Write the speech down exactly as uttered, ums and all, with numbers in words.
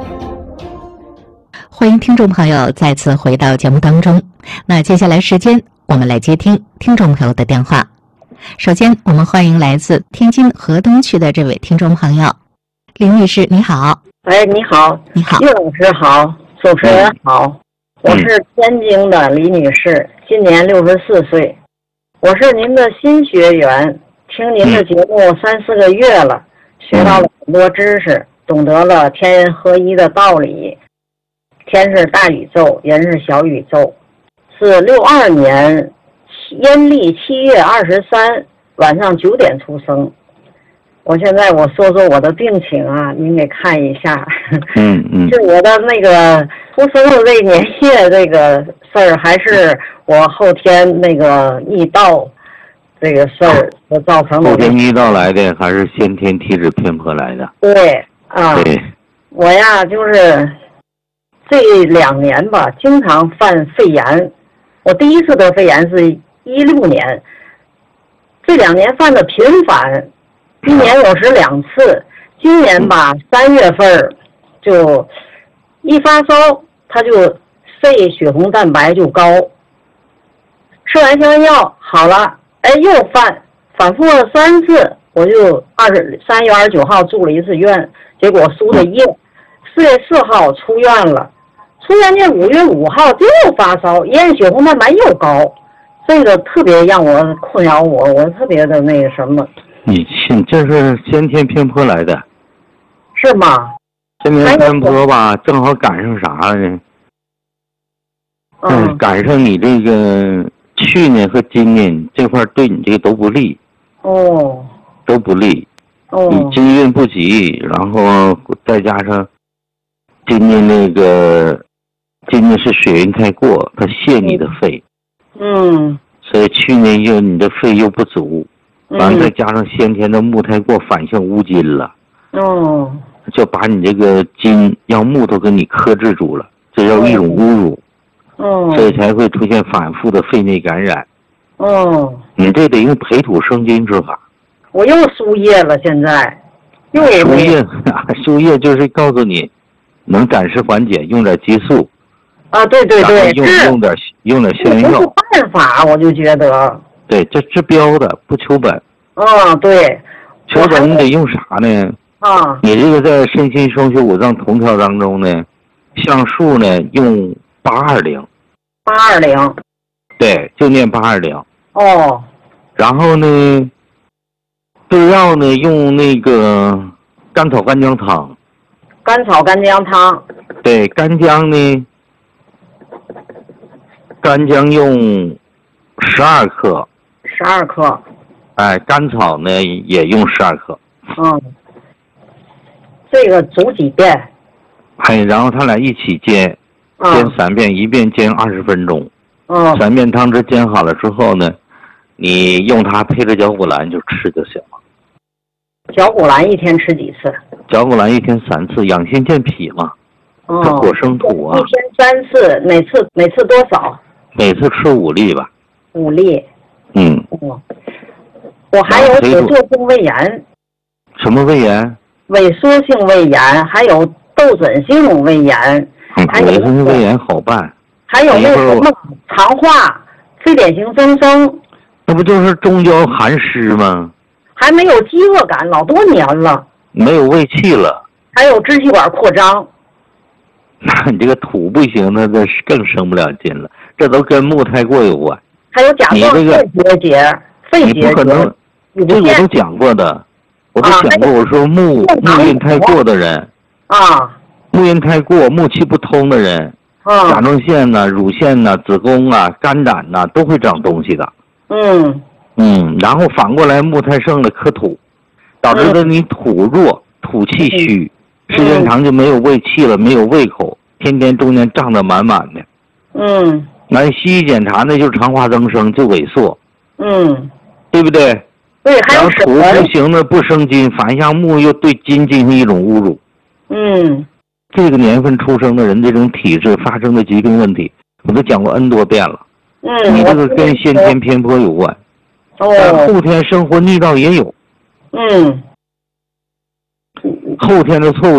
欢迎听众朋友再次回到节目当中。那接下来时间，我们来接听听众朋友的电话。首先，我们欢迎来自天津河东区的这位听众朋友，林女士，你好。 喂，你好。 你好， 叶老师好，主持人好。嗯、我是天津的李女士，今年六十四岁。我是您的新学员，听您的节目三四个月了，学到了很多知识，懂得了天人合一的道理。天是大宇宙，人是小宇宙。是六二年阴历七月二十三晚上九点出生。我现在我说说我的病情啊，您给看一下。 嗯嗯。 是我的那个出生的这年月这个事儿，还是我后天那个逆道这个事儿所造成的？ 后天逆道来的，还是先天体质偏颇来的？ 对啊。 对。 我呀，就是这两年吧，经常犯肺炎。我第一次得肺炎是一六年，这两年犯的频繁，一年有时两次。今年吧，三月份就一发烧，他就肺血红蛋白就高。吃完消炎药好了，哎，又犯，反复了三次，我就二十三月二十九号住了一次院，结果输的液，四月四号出院了。突然间五月五号就又发烧，一验血红蛋白又高，这个特别让我困扰我，我特别的那个什么。 你信这是先天偏颇来的， 是吗？ 先天偏颇吧，正好赶上啥了呢？ 嗯， 赶上你这个去年和今年这块对你这个都不利。 哦。 都不利。 哦。 你经运不及，然后再加上今年那个。今年是水运太过，它泄你的肺， 嗯， 所以去年又你的肺又不足，完、嗯、再加上先天的木太过反向乌金了， 哦， 就把你这个金让木头给你克制住了，这叫一种侮辱， 哦， 所以才会出现反复的肺内感染， 哦， 你这得用培土生金之法。 我又输液了，现在又输液，输液就是告诉你能暂时缓解，用点激素。 啊，对对对， 用用点用点消炎药， 不是办法，我就觉得。 对，这治标的不求本。 啊，对。 求本你得用啥呢？ 啊。 你这个在身心双修五脏同调当中呢，像素呢用八二零。 八二零。 对，就念八二零。 哦。 然后呢，对药呢用那个甘草干姜汤。 甘草干姜汤。 对，干姜呢。干姜用十二克， 十二克， 哎，甘草呢也用十二克。 嗯，这个煮几遍？ 哎，然后他俩一起煎， 嗯、 煎三遍，一遍煎二十分钟。 嗯， 三遍汤汁煎好了之后呢，你用它配着绞股蓝就吃就行了。 绞股蓝一天吃几次？ 绞股蓝一天三次，养心健脾嘛。 哦， 这果生土啊。 一天三次，每次每次多少？ 每次吃五粒吧。 五粒。 嗯。 哦。我还有萎缩性胃炎。 什么胃炎？ 萎缩性胃炎，还有窦疹性胃炎。 嗯，萎缩性胃炎好办。 还有那个什么肠化、非典型增生。 那不就是中焦寒湿吗？ 还没有饥饿感，老多年了。 没有胃气了。 还有支气管扩张。 那你这个土不行，那这更生不了劲了。这都跟木太过有关。 还有甲状腺结节、肺结节。 你不可能，这我都讲过的，我都讲过。我说木木运太过的人， 啊， 木运太过、木气不通的人， 啊， 甲状腺呐、乳腺呐、子宫啊、肝胆呐都会长东西的。 嗯嗯，然后反过来木太盛了克土，导致的你土弱、土气虚。时间长就没有胃气了，没有胃口，天天中间胀得满满的。 嗯。 那西医检查呢，就是肠化增生，就萎缩。 嗯。 对不对？ 对，还有土不行的不生金，反向木又对金进行一种侮辱。 嗯。 这个年份出生的人，这种体质发生的疾病问题，我都讲过 N 多遍了。 嗯。 你这个跟先天偏颇有关。 哦。 后天生活逆道也有。 嗯。 后天的错误